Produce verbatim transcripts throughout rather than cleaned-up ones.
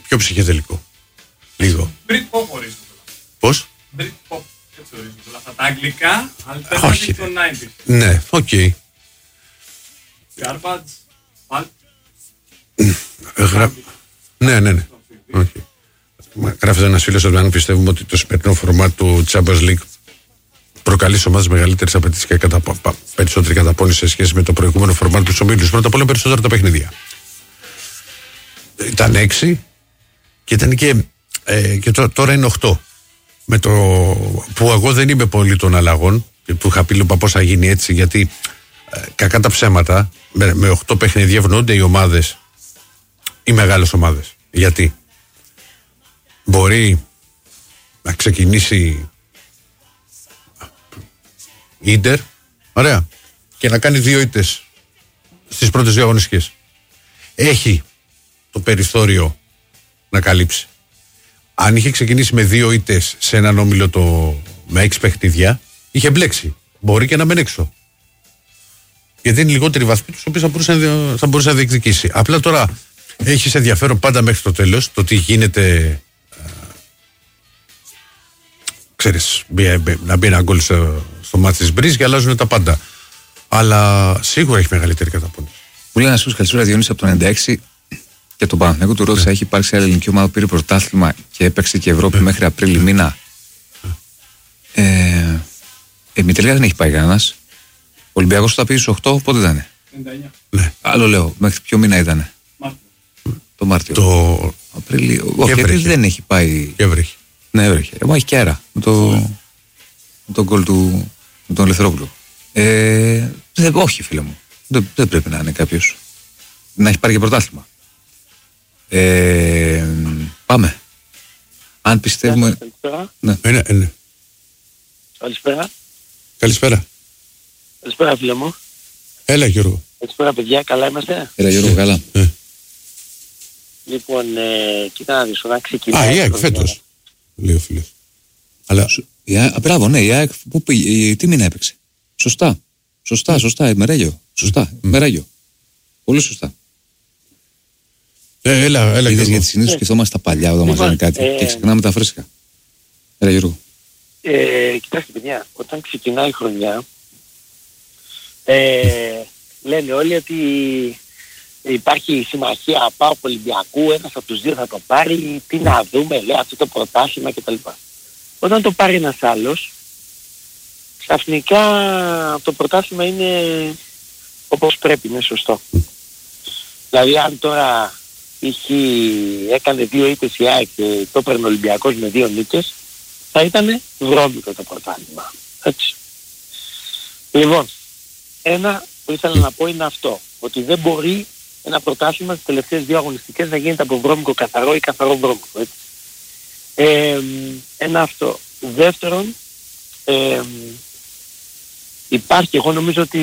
πιο ψυχεδελικό. Λίγο. Britpop ορίζονται. Πώς? Britpop, έτσι ορίζονται. Αυτά τα αγγλικά, alternative των ενενήντα. Ναι, οκ. Okay. Garbage, Pulp. Γρα... Ναι, ναι, ναι. Okay. Γράφεται ένας φίλος ότι αν πιστεύουμε ότι το σημερινό φορμάτ του Champions League προκαλεί σε ομάδες μεγαλύτερες απαιτήσεις και κατα... περισσότερη καταπώνηση σε σχέση με το προηγούμενο φορμάτ του ομίλους. Πρώτα απ' όλα περισσότερα τα παιχνίδια. Ήταν έξι και ήταν και, ε, και τώρα είναι οχτώ. Με το που εγώ δεν είμαι πολύ των αλλαγών και που είχα πει λοιπόν πώς θα γίνει έτσι, γιατί ε, κακά τα ψέματα με, με οχτώ παιχνίδια ευνοούνται οι ομάδες, οι μεγάλες ομάδες. Γιατί μπορεί να ξεκινήσει Ίντερ, ωραία, και να κάνει δύο ήττες στις πρώτες δύο αγωνιστικές. Έχει το περιθώριο να καλύψει. Αν είχε ξεκινήσει με δύο ήττες σε έναν όμιλο το... με έξι παιχνίδια, είχε μπλέξει. Μπορεί και να μεν έξω. Γιατί είναι λιγότεροι βαθμοί τους, οποίους θα μπορούσε, να... θα μπορούσε να διεκδικήσει. Απλά τώρα έχεις ενδιαφέρον πάντα μέχρι το τέλος το τι γίνεται. Α... Ξέρεις, να μπει ένα γκολ στο, στο μάτι της Μπριζ και αλλάζουν τα πάντα. Αλλά σίγουρα έχει μεγαλύτερη καταπώνηση. Μου λέει ένα φίλο καλησπέρα Διονύση από το ενενήντα έξι και τον Παναθηναϊκό του ρώτησα: έχει υπάρξει άλλη ελληνική ομάδα που πήρε πρωτάθλημα και έπαιξε και Ευρώπη ναι. μέχρι Απρίλη μήνα? Ε, ε, μη τελικά δεν έχει πάει κανένα. Ο Ολυμπιακός θα πει στους οκτώ, πότε ήταν? ενενήντα εννιά. Ναι. Άλλο λέω, μέχρι ποιο μήνα ήταν? Μάρτιο. Το Μάρτιο. Το... Απρίλιο. Όχι, γιατί δεν έχει πάει. Και έβρεχε. Ναι, έβρεχε. Εγώ έχει και αέρα. Με το, με τον γκολ του με τον Ελευθερόπουλο. Ε, δεν, όχι, φίλε μου. Δεν, δεν πρέπει να είναι κάποιος να έχει πάρει και πρωτάθλημα. Ε, πάμε. Αν πιστεύουμε. Καλησπέρα. Ναι. Είναι, είναι. Καλησπέρα. Καλησπέρα. Καλησπέρα, φίλε μου. Έλα, Γιώργο. Καλησπέρα, παιδιά. Καλά είμαστε? Έλα, Γιώργο, καλά. Ε. Λοιπόν, ε, κοίτα να δεις, όταν ξεκινάει. Α, η ΑΕΚ φέτος, λέει ο φίλος. Αλλά... Η ΑΕΚ, α, μπράβο, ναι, η ΑΕΚ, πού πήγε, τι μήνα έπαιξε? Σωστά. Σωστά, σωστά, μεράγιο. Σωστά, μεράγιο. Πολύ σωστά. Ε, έλα, έλα, Είδες, Γιώργο. γιατί συνήθως σκεφτόμαστε τα παλιά όταν μας Λοιπόν, λένε κάτι ε, και ξεχνάμε τα φρέσκα. Έλα, Γιώργο. Ε, κοιτάξτε, παιδιά, όταν ξεκινάει η χρονιά, ε, λένε όλοι ότι υπάρχει συμμαχία ΠΑΟΚ Ολυμπιακού, ένας από τους δύο θα το πάρει, τι να δούμε, λέει, αυτό το πρωτάθλημα κτλ. Όταν το πάρει ένας άλλος, ξαφνικά το πρωτάθλημα είναι όπως πρέπει, είναι σωστό. Δηλαδή αν τώρα είχε, έκανε δύο ήττες η ΑΕΚ και το έπαιρνε ο Ολυμπιακός με δύο νίκες, θα ήταν βρώμικο το πρωτάθλημα. Έτσι. Λοιπόν, ένα που ήθελα να πω είναι αυτό, ότι δεν μπορεί ένα πρωτάθλημα στις τελευταίες δύο αγωνιστικές να γίνεται από βρώμικο καθαρό ή καθαρό βρώμικο. Έτσι. Ε, ένα αυτό. Δεύτερον, ε, υπάρχει, εγώ νομίζω ότι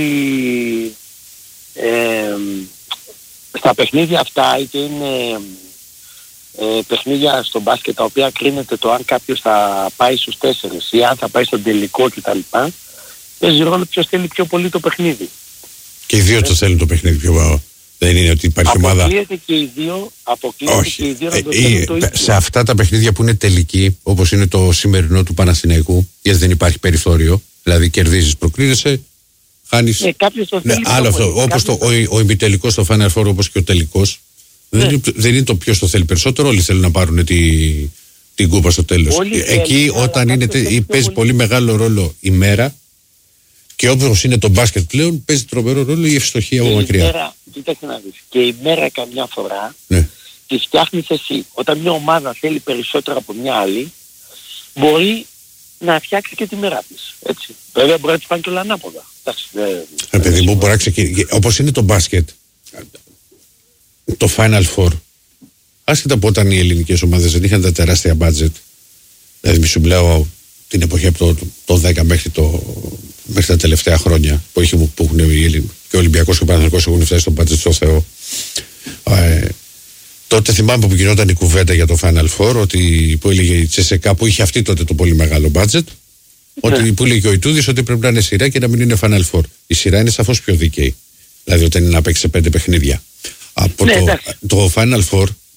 ε, στα παιχνίδια αυτά, είτε είναι ε, παιχνίδια στο μπάσκετ τα οποία κρίνεται το αν κάποιος θα πάει στους τέσσερις ή αν θα πάει στον τελικό κτλ. Παίζει ρόλο ποιος θέλει πιο πολύ το παιχνίδι. Και οι δύο το θέλουν το παιχνίδι πιο βάω. Δεν είναι ότι υπάρχει ομάδα. Αποκλείεται και οι δύο, αποκλείεται Όχι. και οι δύο να το Ε, θέλουν ε, το ίδιο. σε αυτά τα παιχνίδια που είναι τελική, όπως είναι το σημερινό του Παναθηναϊκού, γιατί δεν υπάρχει περιθώριο, δηλαδή κερδίζεις, προκρίνεσαι, χάνεις. Ναι, κάποιος το Ναι, θέλει πιο άλλο αυτό. πολύ. Όπως το, Κάποιος- ο, ο ημιτελικός στο Final Four, όπως και ο τελικός, Ναι. δεν, είναι, δεν είναι το ποιος το θέλει περισσότερο, όλοι θέλουν να πάρουν τη, την κούπα στο τέλος. Όλοι Εκεί θέλουν, όταν αλλά είναι, κάποιος τε- θέλει πιο παίζει πολύ. πολύ μεγάλο ρόλο η μέρα, και όπως είναι το μπάσκετ πλέον, παίζει τρομερό ρόλο η ευστοχία από Και η μακριά. μέρα, κοίταξε να δεις, και η μέρα καμιά φορά Ναι. τη φτιάχνεις εσύ. Όταν μια ομάδα θέλει περισσότερο από μια άλλη, μπορεί να φτιάξει και τη μέρα της. Έτσι. Βέβαια μπορεί να της πάνε και όλα ανάποδα. Εντάξει, δεν- Ρε παιδί μου, μπορεί να ξεκινήσει. Όπως είναι το μπάσκετ, το Final Four, άσχετα από όταν οι ελληνικές ομάδες δεν είχαν τα τεράστια budget, δηλαδή μη σου μιλάω την εποχή από το, το δέκα μέχρι, το, μέχρι τα τελευταία χρόνια που, έχει, που έχουν οι Έλληνες και ο Ολυμπιακός και ο Παναθηναϊκός έχουν φτάσει στο budget στο Θεό. Ε, τότε θυμάμαι που γινόταν η κουβέντα για το Final Four, ότι που έλεγε η Τσεσεκά που είχε αυτή τότε το πολύ μεγάλο budget, ότι που έλεγε ο Ιτούδης ότι πρέπει να είναι σειρά και να μην είναι Final Four. Η σειρά είναι σαφώς πιο δίκαιη. Δηλαδή όταν είναι να παίξει σε πέντε παιχνίδια. Από Ναι, το, εντάξει. το Final Four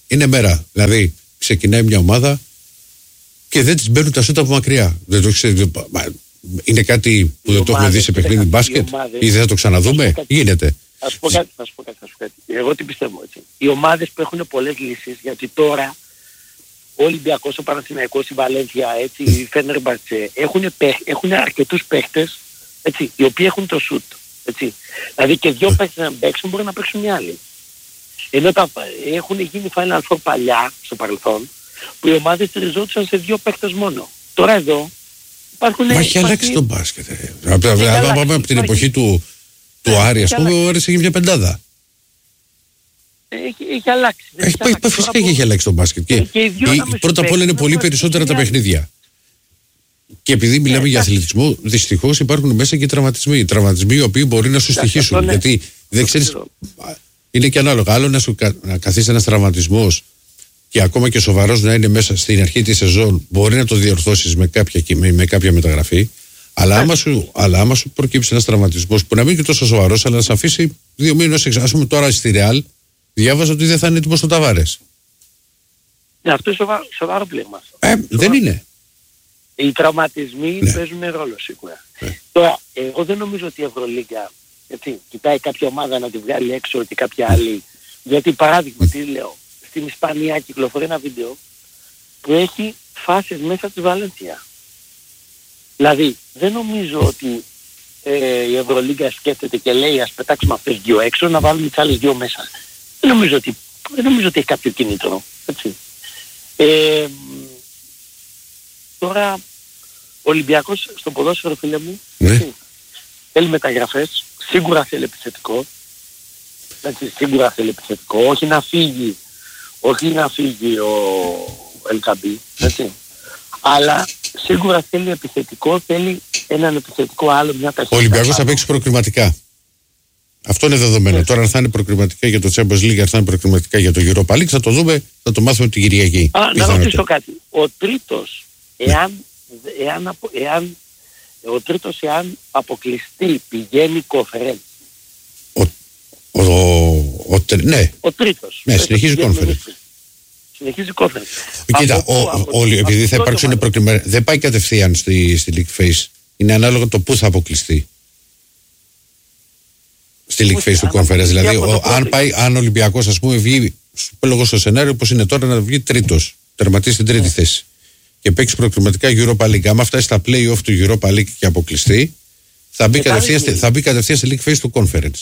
είναι μέρα. Δηλαδή, ξεκινάει μια ομάδα και δεν της μπαίνουν τα σούτα από μακριά. Δεν το ξέρετε. Είναι κάτι που οι δεν το έχουμε δει σε παιχνίδι μπάσκετ ή δεν θα το ξαναδούμε. Γίνεται. Θα σου πω κάτι, θα σου πω κάτι, θα σου πω κάτι. Εγώ τι πιστεύω έτσι. Οι ομάδες που έχουν πολλές λύσεις, γιατί τώρα ο Ολυμπιακός, ο Παναθηναϊκός, η Βαλένθια, έτσι, η Φένερμπαρτσε έχουν, έχουν αρκετούς παίχτες, έτσι, οι οποίοι έχουν το σουτ. Έτσι. Δηλαδή και δύο παίχτες να παίξουν μπορεί να παίξουν μια άλλη. Ενώ τα, έχουν γίνει Final Four παλιά, στο παρελθόν, που οι ομάδες τριζόντουσαν σε δύο παίχτες μόνο. Τώρα εδώ υπάρχουν... Μα έχει αλλάξει το μπάσκετ. Από την εποχή του, του Άρη, ας πούμε, ο Άρης έχει μια πεντάδα. Έχει, έχει αλλάξει. Έχει, έχει, αλλάξει. Φυσικά και έχει αλλάξει το μπάσκετ. Και, και η, πρώτα απ' όλα είναι πολύ περισσότερα τα παιχνίδια. Και επειδή μιλάμε για αθλητισμό, δυστυχώς υπάρχουν μέσα και τραυματισμοί. Τραυματισμοί οι οποίοι μπορεί να σου στοιχήσουν. Γιατί δεν ξέρεις. Είναι και ανάλογα. Άλλο να σου να καθίσει ένας τραυματισμός και ακόμα και σοβαρός να είναι μέσα στην αρχή της σεζόν, μπορεί να το διορθώσεις με κάποια, με, με κάποια μεταγραφή. Αλλά άμα, σου, αλλά άμα σου προκύψει ένας τραυματισμός που να μην είναι και τόσο σοβαρός, αλλά να σε αφήσει δύο μήνες έξω. Ας πούμε τώρα στη Ρεάλ, διάβαζα ότι δεν θα είναι έτοιμος στο Ταβάρες. Ναι, αυτό είναι σοβαρό, σοβαρό πλήγμα. Ε, δεν είναι. Οι τραυματισμοί ναι. παίζουν ρόλο σίγουρα. Ναι. Τώρα, εγώ δεν νομίζω ότι η Ευρωλίγκα έτσι, κοιτάει κάποια ομάδα να τη βγάλει έξω και κάποια άλλη. Γιατί παράδειγμα, τι λέω, στην Ισπανία κυκλοφορεί ένα βίντεο που έχει φάσεις μέσα τη Βαλένθια. Δηλαδή, δεν νομίζω ότι ε, η Ευρωλίγκα σκέφτεται και λέει ας πετάξουμε αυτές δύο έξω, να βάλουμε τις άλλες δύο μέσα. Δεν νομίζω ότι, δεν νομίζω ότι έχει κάποιο κίνητρο. Έτσι. Ε, τώρα, ο Ολυμπιακός στο ποδόσφαιρο, φίλε μου, ναι. έτσι, θέλει μεταγραφές, σίγουρα θέλει επιθετικό. Έτσι, σίγουρα θέλει επιθετικό, όχι να φύγει, όχι να φύγει ο Ελκαμπή, έτσι. Αλλά σίγουρα θέλει επιθετικό, θέλει έναν επιθετικό άλλο, μια ταχύτητα. Ο Ολυμπιακός θα παίξει προκριματικά. Αυτό είναι δεδομένο. Yeah. Τώρα αν θα είναι προκριματικά για το Champions League, αν θα είναι προκριματικά για το Europa League, θα το δούμε, θα το μάθουμε την Κυριακή. Α, να ρωτήσω κάτι. Ο τρίτος, εάν, yeah. εάν, εάν, ο τρίτος εάν αποκλειστεί, πηγαίνει Conference. Ο, ο, ο, ο, ναι. ο τρίτος. Ναι, συνεχίζει Conference. Συνεχίζει Conference. Κοίτα, από, ο, από, ο, επειδή θα υπάρξουν προκριματικά, δεν πάει κατευθείαν στη, στη League Phase. Είναι ανάλογα το πού θα αποκλειστεί. Στη League Phase του Conference. Δηλαδή, ο, αν, πάει, αν ο Ολυμπιακός, ας πούμε, βγει λόγω στο σενάριο όπως είναι τώρα να βγει τρίτος, τερματίσει στην τρίτη yeah. θέση και παίξει προκριματικά Europa League. Άμα φτάσει στα play-off του Europa League και αποκλειστεί, θα μπει, κατευθείαν, θα μπει κατευθείαν στη League Phase του Conference.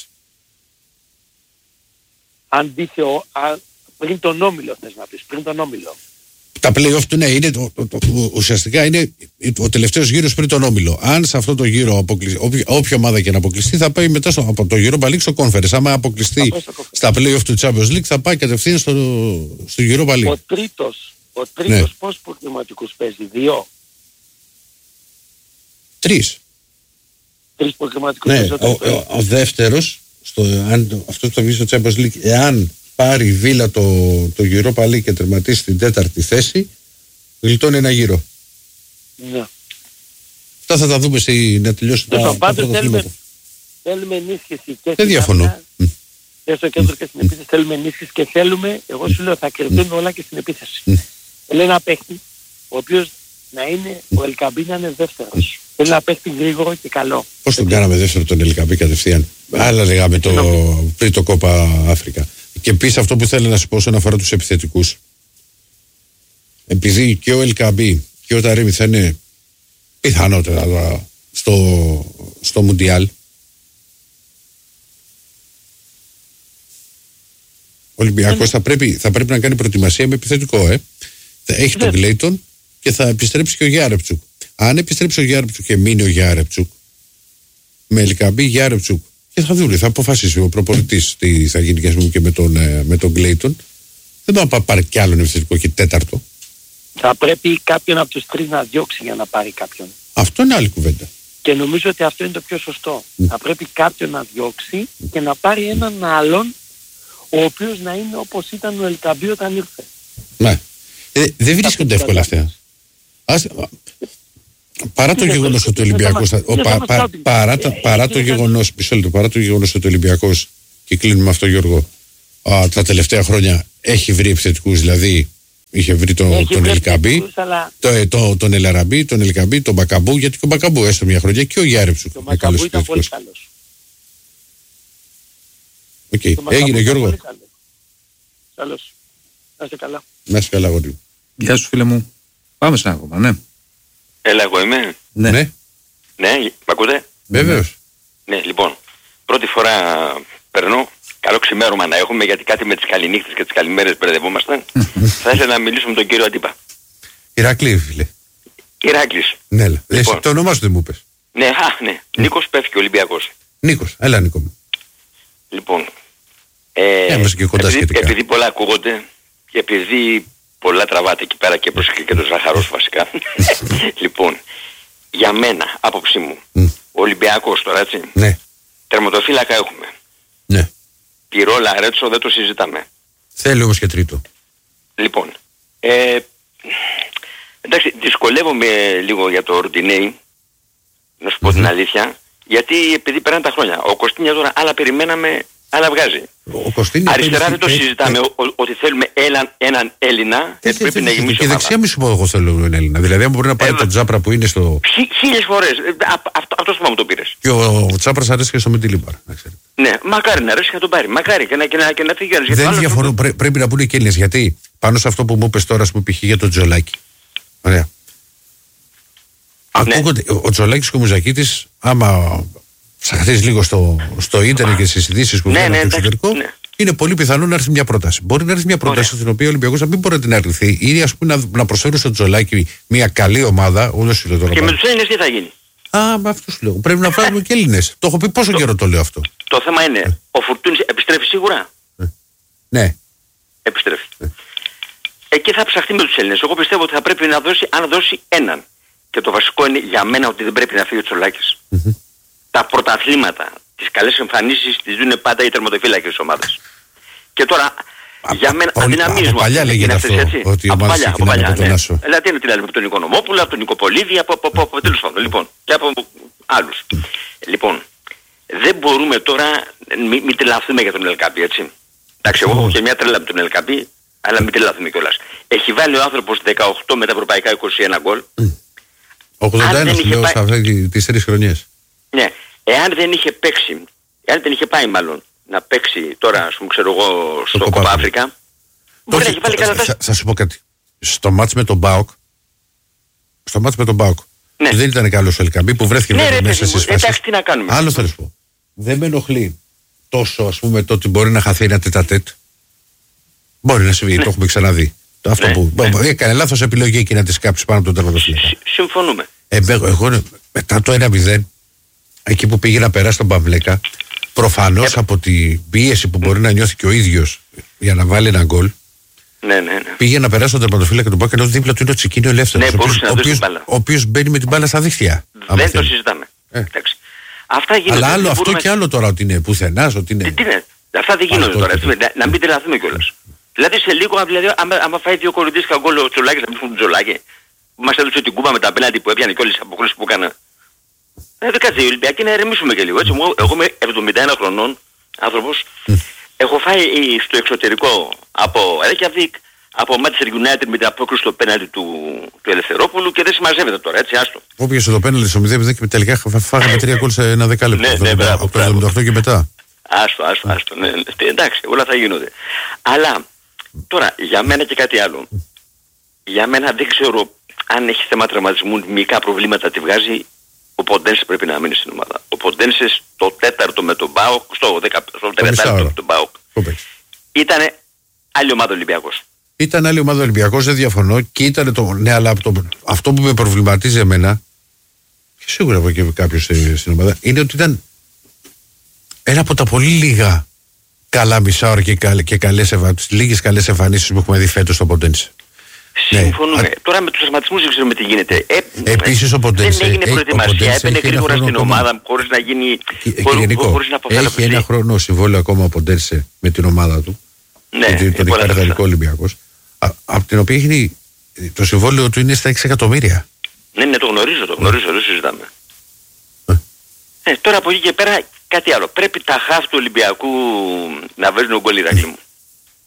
Αν μπει ο, α, πριν τον όμιλο, θες να πεις, πριν τον όμιλο. Τα play-off του, ναι, είναι, το, το, το, ουσιαστικά είναι ο τελευταίος γύρος πριν τον όμιλο. Αν σε αυτό το γύρο αποκλειστεί, όποια, όποια ομάδα και να αποκλειστεί, θα πάει μετά στο, από το Europa League στο Conference. Άμα αποκλειστεί στα play-off του Champions League, θα πάει κατευθείαν στο, στο Europa League. Ο τρίτος, ο τρίτος ναι. πόσους προκριματικούς παίζει, δύο. Τρεις. Τρεις προκριματικούς ναι, ο, ο, ο δεύτερος, στο, αν, αυτός που θα βγει στο Champions League, εάν πάρει Βίλα το, το Europa League και τερματίσει στην τέταρτη θέση, γλιτώνει ένα γύρο. Ναι. Αυτά θα τα δούμε στη, να τελειώσουν τα, τα πρώτα θέλουμε, θέλουμε ενίσχυση και δεν διαφωνώ. Και στο κέντρο και στην επίθεση θέλουμε ενίσχυση και θέλουμε, εγώ σου λέω θα κερδίσουν όλα και στην επίθεση. Mm. Θέλει ένα παίχτη, ο οποίος να είναι, ο Ελκαμπή να είναι δεύτερος. Θέλει ένα παίχτη γρήγορο και καλό. Πώς τον κάναμε δεύτερο τον Ελκαμπή κατευθείαν. Άλλα λέγαμε το, πριν το Κόπα Αφρικα. Και επίσης αυτό που θέλω να σου πω όσον αφορά τους επιθετικούς. Επειδή και ο Ελκαμπή και ο Ταρίμι θα είναι πιθανότερα στο, στο Μουντιάλ. Ο Ολυμπιακός θα πρέπει, θα πρέπει να κάνει προετοιμασία με επιθετικό. Ε. Θα έχει τον Κλέιτον και θα επιστρέψει και ο Γιάρεπτσουκ. Αν επιστρέψει ο Γιάρεπτσουκ και μείνει ο Γιάρεπτσουκ με Ελκαμπή Γιάρεπτσουκ, και θα δούμε, θα αποφασίσει ο προπονητής τι θα γίνει και, πούμε, και με τον, με τον Κλέιτον. Δεν θα πάει πάρει κι άλλον επιθετικό και τέταρτο. Θα πρέπει κάποιον από τους τρεις να διώξει για να πάρει κάποιον. Αυτό είναι άλλη κουβέντα. Και νομίζω ότι αυτό είναι το πιο σωστό. Mm. Θα πρέπει κάποιον να διώξει και να πάρει έναν άλλον ο οποίος να είναι όπως ήταν ο Ελκαμπή όταν ήρθε. Ναι. Ε, δεν βρίσκονται εύκολα αυτά. Ας, παρά το γεγονός ότι ο Ολυμπιακός παρά το γεγονός μισό λεπτό, παρά το γεγονός ότι ο Ολυμπιακός, και κλείνουμε αυτό Γιώργο, α, τα τελευταία χρόνια έχει βρει επιθετικούς, δηλαδή είχε βρει το, Έχει τον βρει Ελκαμπή, επιθετικούς, αλλά το, ε, το, τον Ελαραμπή, τον Ελκαμπή, τον Μπακαμπού, γιατί και ο Μπακαμπού έστω μια χρονιά και ο Γιάρεψου. το Μακαμπού ήταν πολύ καλός. Okay. Το Μακαμπού Έγινε, ήταν Γιώργο. πολύ καλός. Καλώς. Να είστε καλά. Να είσαι καλά, αγόρι μου. Γεια σου, φίλε μου. Πάμε σε ένα ακόμα, ναι. Έλα, εγώ είμαι. Ναι. Ναι, Ναι, μ' ακούτε? βεβαίως. Ναι, λοιπόν. Πρώτη φορά περνώ. Καλό ξημέρωμα να έχουμε, γιατί κάτι με τις καληνύχτες και τις καλημέρες μπερδευόμασταν. Θα ήθελα να μιλήσω με τον κύριο Αντίπα. Ηρακλή, φίλε. Ηράκλης. Ναι, έλα. Λοιπόν. Εσύ το όνομά σου δεν μου είπες. Ναι, α, ναι. Νίκος Πέφκη, Ολυμπιακός. Νίκος, έλα Νίκο μου. Λοιπόν. Ε, Έμεσα και κοντά επειδή, σχετικά. επειδή πολλά ακούγονται και επειδή πολλά τραβάτε εκεί πέρα και προσεχεί και το Ζαχαρός βασικά. Λοιπόν, για μένα, άποψή μου, Μμ. ο Ολυμπιακός τώρα, έτσι. Ναι, Τερματοφύλακα έχουμε. ναι. Πυρόλα, Ρέτσο, δεν το συζητάμε. Θέλει όμως και τρίτο. Λοιπόν, ε, εντάξει, δυσκολεύομαι λίγο για το Ορντινέι, να σου πω την αλήθεια, γιατί επειδή περνάνε τα χρόνια. Ο Κωστίνια τώρα άλλα περιμέναμε, άλλα βγάζει. Ο Κωστίνια Αριστερά θέλει- δεν το έχει- συζητάμε, ο- ο- ότι θέλουμε έναν, έναν Έλληνα, Τι ε, θε- πρέπει θε- να θε- γεμίσει Και ομάδα. δεξιά μη σου πω εγώ θέλω έναν Έλληνα. Δηλαδή, αν μπορεί να πάρει Ε, τον Τζάπρα που είναι στο. Χι- Χίλιες φορές, ε, α- αυτό, αυτός που μου το πήρες. Και ο Τσάπρας αρέσει και στο Μιτιλίμπαρ. να ξέρετε. Ναι, μακάρι να αρέσει να τον πάρει, μακάρι και να, και να, και να φύγει ο άλλος, γιατί ο Δεν άλλος διαφωνώ. Πρέ- πρέπει να πούνε και Έλληνες. Γιατί πάνω σε αυτό που μου είπε τώρα, α πούμε, π.χ. για τον Τζολάκη. Ωραία. Ναι. Ακούγονται. Ο- Ο Τζολάκης και ο Μουζακίτης, άμα ψαχθείς λίγο στο, στο ίντερνετ και στις ειδήσεις που Ναι, βγαίνουν ναι, από το εντάξει, εξωτερικό, ναι. είναι πολύ πιθανό να έρθει μια πρόταση. Μπορεί να έρθει μια πρόταση στην οποία ο Ολυμπιακός να μην μπορεί να αρνηθεί ή ας πούμε, να, να προσφέρει στον Τζολάκη μια καλή ομάδα. Όλο σου λέω τώρα. Και με πάνω. τους Έλληνες τι θα γίνει. Α, με αυτό σου λέω. Πρέπει να φέρουμε και Έλληνες. Το έχω πει πόσο καιρό το λέω αυτό. Το θέμα είναι, ο Φουρτούνης επιστρέφει σίγουρα. Ναι. Επιστρέφει. Εκεί θα ψαχτεί με τους Έλληνες. Εγώ πιστεύω ότι θα πρέπει να δώσει, αν δώσει έναν. Και το βασικό είναι για μένα ότι δεν πρέπει να φύγει ο Τσολάκης. Τα πρωταθλήματα, τις καλές εμφανίσεις τις δίνουν πάντα οι τερματοφύλακες της ομάδας. Και τώρα, Α, για α, μένα, πολύ- αδυναμίες από μου παλιά αυτές λέγεται είναι αυτές, αυτό, έτσι. ότι οι Από ομάδες παλιά, από ξεκινάνε παλιά, από τον ναι. Άσο. Δηλαδή τι είναι, τι λέμε, από τον Οικονομόπουλο, από τον Νικοπολίδη, από, από, από, από τέλος πάντων, λοιπόν, και από άλλους. Λοιπόν, δεν μπορούμε τώρα, μην μη τρελαθούμε για τον Ελκαμπή, έτσι. Εντάξει, εγώ έχω και μια τρέλα με τον Ελκαμπή, αλλά μην τρελαθούμε κιόλας. Έχει βάλει ο άνθρωπος δεκαοκτώ με τα ευρωπαϊκά είκοσι ένα γκολ. ογδόντα ένα δεν σου είχε λέω πάει- σε αυτές τις τρεις χρονιές. Ναι, εάν δεν είχε παίξει, εάν δεν είχε πάει μάλλον να παίξει τώρα, ας πούμε, ξέρω εγώ, στο Κοπα Κοπα Αφρικα. Αφρικα, μπορεί να έχει βάλει καλά θα, τα... θα σου πω κάτι. Στο μάτς με τον Μπάουκ, στο μάτς με τον Μπάουκ, Ναι. δεν ήταν καλός ο Ελκαμπή που βρέθηκε Ναι, βέβαια ρε, μέσα παιδί μου, στις φάσεις. εντάξει, τι να κάνουμε. Άλλο θα σου πω. Δεν με ενοχλεί τόσο ας πούμε το ότι μπορεί να χαθεί ένα τετατέτ. Μπορεί να συμβεί, το έχουμε ξαναδεί. Το Αυτό Ναι, που ναι. έκανε λάθος επιλογή εκεί να τη κάψει πάνω από τον τερματοφύλακα. Συ- Συμφωνούμε. Ε, εγώ, εγώ μετά το ένα μηδέν, εκεί που πήγε να περάσει τον Παυλέκα, προφανώς Ε, από την πίεση που μπορεί να νιώθει και ο ίδιος για να βάλει ένα γκολ, Ναι, ναι, ναι. πήγε να περάσει τον τερματοφύλακα του Μπάουκ ενώ δίπλα του είναι ο Τσικίνιο Ελεύθερος. Ναι, ο μπορούσε οποίος- να ο δώσει οποίος- την μπάλα. ο οποίος μπαίνει με την μπάλα στα δίχτυα. άμα Δεν το θέλει. συζητάμε. Ε. Εντάξει. Αυτά γίνονται. Αλλά άλλο δεν αυτό μπορούμε- και άλλο τώρα ότι είναι πουθενάς, ότι Τι, είναι. τι είναι. Αυτά δεν γίνονται Αυτό τώρα. και έτσι, να, να μην τρελαθούμε κιόλας. Δηλαδή σε λίγο, δηλαδή, άμα, άμα φάει δύο κορυντήσκα γκολ ο Τσολάκης να μην φύγουν τον Τζολάκη, που μας έδωσε την κούπα με τα πέναντι που έπιανε και όλες τις αποκρίσεις που έκανα. Ε, δεν κάτσε, οι Ολυμπιακοί να ερεμήσουμε και λίγο. Έτσι. Εγώ, εγώ είμαι εβδομήντα ένα χρονών άνθρωπος. Έχω φάει ε, στο εξωτερικό από Reykjavik, από Manchester United με την απόκριση στο πέναντι του, του Ελευθερόπουλου και δεν συμμαζεύεται τώρα, έτσι, άστο. Όποιος στο πέναλτι στο μηδέν μηδέν και τελικά φά- φάγαμε τρία γκολ σε ένα δεκάλεπτο. Ναι, ναι, εβδομήντα- μπράβο, Από το μπράβο. εβδομήντα οκτώ και μετά. Άστο, άστο, άστο. Ναι, ναι, εντάξει, όλα θα γίνονται. Αλλά τώρα για μένα και κάτι άλλο. Για μένα δεν ξέρω αν έχει θέμα τραυματισμού, μικρά προβλήματα τη βγάζει. Ο Ποντένσε πρέπει να μείνει στην ομάδα. Ο Ποντένσε στο τέταρτο με τον Μπάουκ, στο, δεκα, στο τετάρτο με τον Μπάουκ, ήταν άλλη ομάδα Ολυμπιακός. Ήταν άλλη ομάδα Ολυμπιακός, δεν διαφωνώ και ήταν το. Ναι, αλλά από το, αυτό που με προβληματίζει εμένα, και σίγουρα από εκεί κάποιος στην ομάδα, είναι ότι ήταν ένα από τα πολύ λίγα καλά μισάωρα και, καλ, και καλές, τις λίγες καλές εμφανίσεις που έχουμε δει φέτος στο Ποντένσε. Συμφωνούμε. Ναι. Τώρα με τους τραυματισμούς δεν ξέρουμε τι γίνεται. Ε, Επίσης ο Ποντένσε. δεν έγινε προετοιμασία, έπαιρνε γρήγορα στην ομάδα χωρίς να γίνει. Γενικό. Χωρίς να αποφύγει. Έχει ένα χρόνο συμβόλαιο ακόμα ο Ποντένσε με την ομάδα του. Ναι, γιατί τον έχει πάρει ιδανικό Ολυμπιακός. Από την οποία έχει το συμβόλαιο του είναι στα έξι εκατομμύρια. Ναι, ναι, το γνωρίζω, το γνωρίζω, δεν συζητάμε. Ε. Ε, τώρα από εκεί και πέρα κάτι άλλο. Πρέπει τα χαφ του Ολυμπιακού να βάζουν γκολ, Ηρακλή μου.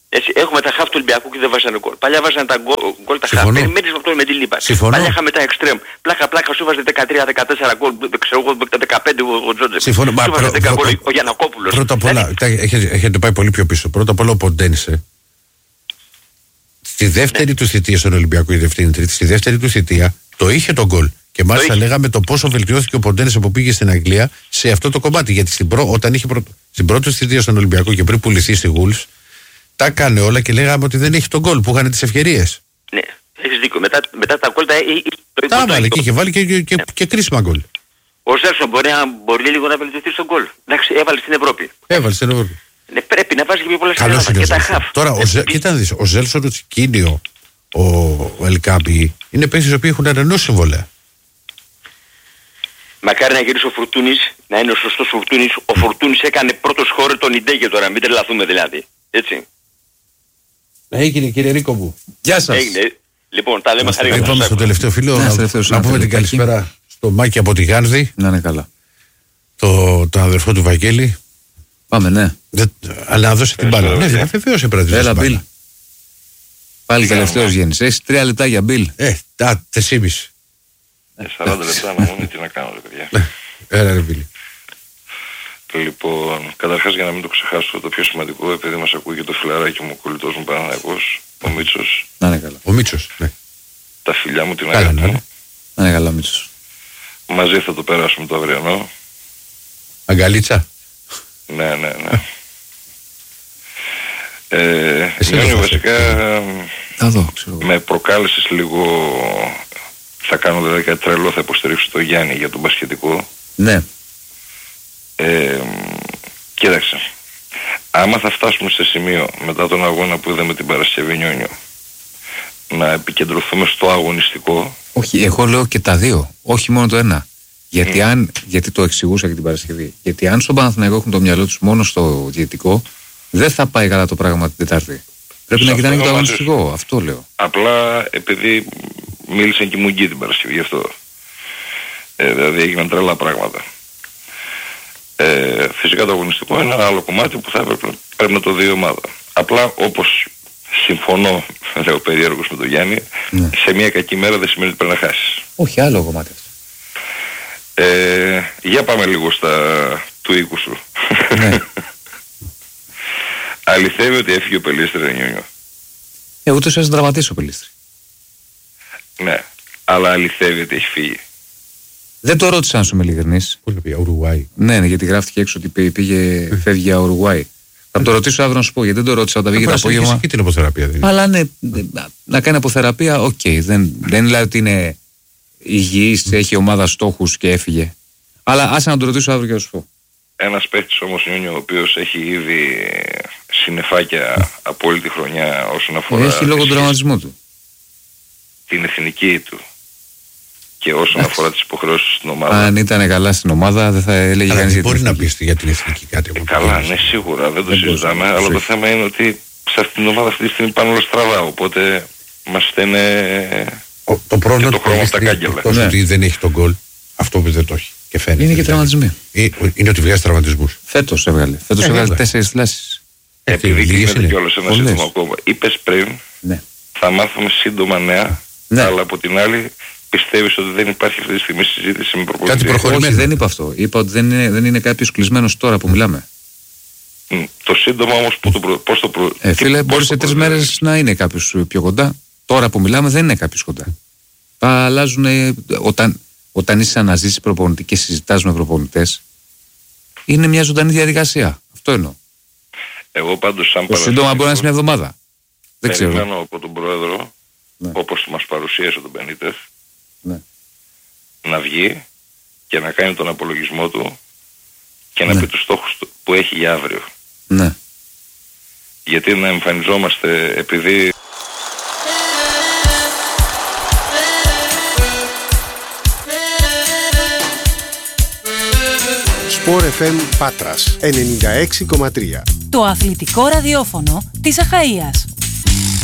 Έτσι, έχουμε τα χαφ του Ολυμπιακού και δεν βάζανε γκολ. Παλιά βάζανε τα γκολ τα χαφ. Περιμένεις με αυτό με τη λίπα. Συμφωνώ. Παλιά είχαμε τα εξτρέμ. Πλάκα πλάκα σου βάζε δεκατρία δεκατέσσερα γκολ. Ξέρω εγώ δεκαπέντε ο Τζότζεφ. Συμφωνώ. Σου βάζε δέκα γκολ ο Γιαννακόπουλος. Πρώτα απ' όλα, έχετε, έχετε πάει πολύ πιο πίσω. Πρώτα απ' όλα ο Ποντένσε. Στη δεύτερη ναι. του θητεία στον Ολυμπιακό, η δεύτερη τρίτη, στη δεύτερη του θητεία το είχε τον γκολ. Και μάλιστα λέγαμε το πόσο βελτιώθηκε ο Ποντένσε που πήγε στην Αγγλία σε αυτό το κομμάτι. Γιατί στην, προ, όταν είχε προ, στην πρώτη θητεία στον Ολυμπιακό και πριν πουληθεί στη Wolves, τα έκανε όλα και λέγαμε ότι δεν έχει τον γκολ που είχαν τις ευκαιρίες. Ναι, έχεις δίκιο. Μετά, μετά τα γκολ τα το Τα έβαλε και είχε βάλει και, και, και, ναι. και κρίσιμα γκολ. Ο Ζέλσον μπορεί, μπορεί λίγο να βελτιωθεί στον γκολ. Εντάξει, έβαλε στην Ευρώπη. Έβαλε στην Ευρώπη. Ναι, πρέπει να βάζει και πιο πολλές καλώς και τα χαφ. Τώρα, ο, Ζε, κοίτα, δεις, ο Ζέλσον, ο Τσικίνιο, ο, ο Ελκάμπη είναι παίκτες οι οποίοι έχουν ανανεώσει συμβόλαια. Μακάρι να γυρίσει ο Φουρτούνης, να είναι ο σωστός Φουρτούνης. Ο Φουρτούνης έκανε πρώτο χώρο τον Ιντέγε τώρα, μην τρελαθούμε δηλαδή. Έτσι. Έγινε κύριε Ρίκο μου. Γεια σας. Έγινε. Λοιπόν, τα λέμε χαρικά. Πάμε στο τελευταίο φίλο να, να, να πούμε την καλησπέρα στο Μάκη από τη Γάνδη. Να είναι καλά. Το, το αδερφό του Βαγγέλη. Πάμε, ναι. Δε, αλλά να δώσει την μπάλα. Ναι, βεβαίως έπρεπε να έλα, Μπιλ. Πάλι τελευταίος γέννης. Έχεις τρία λεπτά για Μπιλ. Ε, τα τεσσήμιση. σαράντα λεπτά να μου τι να κάνω, ρε παιδιά. Έλα, ρε Μπιλ. Λοιπόν, καταρχάς για να μην το ξεχάσω, το πιο σημαντικό, επειδή μας ακούει και το φιλαράκι μου, ο κολλητός μου Παναθηναϊκός, ο Μίτσος. Να είναι καλά. Ο Μίτσος, ναι. Τα φιλιά μου, την αγάπη μου. Να είναι καλά, Μίτσος. Μαζί θα το περάσουμε το αυριανό. Αγκαλίτσα. Ναι, ναι, ναι. Ε, Γιάννη, βασικά θα δω, ξέρω. Με προκάλεσες λίγο, θα κάνω δηλαδή κάτι τρελό, θα υποστηρίξω το Γιάννη για τον μπασκετικό. Ναι. Ε, κοίταξε, άμα θα φτάσουμε σε σημείο μετά τον αγώνα που είδαμε την Παρασκευή Νιόνιο να επικεντρωθούμε στο αγωνιστικό. Όχι, εγώ λέω και τα δύο, όχι μόνο το ένα. Γιατί, mm. αν, γιατί το εξηγούσα και την Παρασκευή. Γιατί αν στον Παναθηναϊκό έχουν το μυαλό τους μόνο στο διαιτητικό, δεν θα πάει καλά το πράγμα την Τετάρτη. Πρέπει να κοιτάνε και το αγωνιστικό, αυτό λέω. Απλά επειδή μίλησαν και μου γκί την Παρασκευή γι' αυτό. Ε, δηλαδή έγιναν τρελά πράγματα. Ε, φυσικά το αγωνιστικό είναι ένα άλλο κομμάτι που θα έπρεπε, πρέπει να το δει η ομάδα. Απλά όπως συμφωνώ, λέω περίεργος με τον Γιάννη, ναι. σε μια κακή μέρα δεν σημαίνει ότι πρέπει να χάσεις. Όχι, άλλο κομμάτι αυτό. Ε, για πάμε λίγο στα του οίκου σου. Ναι. Αληθεύει ότι έφυγε ο Πελίστρη, ρε Νιόνιο? Ε, ούτως έσαι δραματίσει ο Πελίστρη. Ναι, αλλά αληθεύει ότι έχει φύγει? Δεν το ρώτησα αν σου είμαι ειλικρινής. Πού είναι, Ουρουγουάη? Ναι, ναι, γιατί γράφτηκε έξω ότι πήγε, φεύγει για Ουρουγουάη. Θα το ρωτήσω αύριο να σου πω, γιατί δεν το ρώτησα όταν βγήκε το απόγευμα. Και την αποθεραπεία δεν είναι. Αλλά ναι, να κάνει αποθεραπεία, οκ. Okay. Δεν, δεν λέει ότι είναι υγιής, mm. έχει ομάδα στόχους και έφυγε. Αλλά άσε να το ρωτήσω αύριο και να σου πω. Ένας παίκτης όμως, Νιόνιο, ο οποίος έχει ήδη συννεφάκια από όλη τη χρονιά όσον αφορά... Έχει λόγω του τραυματισμού του. Την εθνική του. Και όσον αφορά τις υποχρεώσεις στην ομάδα. Αν ήταν καλά στην ομάδα δεν θα έλεγε κανείς. Δεν μπορεί να πει για την εθνική κάτι. Ε, καλά, ναι, σίγουρα, δεν το συζητάμε. Αλλά το θέμα είναι ότι σε αυτήν την ομάδα αυτή τη στιγμή πάνε όλα στραβά. Οπότε μας στέλνε το πρόβλημα το χρώμα στα κάγκελα. Όχι ότι δεν έχει τον γκολ, αυτό που δεν το έχει. Και φαίνεται. Είναι και τραυματισμοί. Είναι ότι βγάζει τραυματισμούς. Φέτος έβγαλε. Φέτος έβγαλε τέσσερις θλάσεις. Επειδή γίνεται κιόλας ένα σύντομο ακόμα. Είπες πριν, θα μάθουμε σύντομα νέα, αλλά από την άλλη. Πιστεύεις ότι δεν υπάρχει αυτή τη στιγμή συζήτηση με προπονητή? Κάτι προχωρημένο. Όχι, δεν είπα αυτό. Είπα ότι δεν είναι, δεν είναι κάποιος κλεισμένος τώρα που μιλάμε. Mm, το σύντομα όμως που το προ... πώς το προ... Ε, φίλε, μπορεί σε τρεις μέρες να είναι κάποιος πιο κοντά. Τώρα που μιλάμε δεν είναι κάποιος κοντά. Τα αλλάζουν όταν, όταν είσαι αναζήσεις προπονητή και συζητάς με προπονητές. Είναι μια ζωντανή διαδικασία. Αυτό εννοώ. Εγώ πάντως σαν το σύντομα μπορεί να είναι μια εβδομάδα. Δεν ξέρω. Περιμένω από τον πρόεδρο, ναι. όπως μας παρουσίασε τον Μπενίτες, ναι. να βγει και να κάνει τον απολογισμό του και να ναι. πει τους στόχους του που έχει για αύριο. Ναι. Γιατί να εμφανιζόμαστε επειδή... Sport εφ εμ Πάτρας ενενήντα έξι κόμμα τρία. Το αθλητικό ραδιόφωνο της Αχαΐας.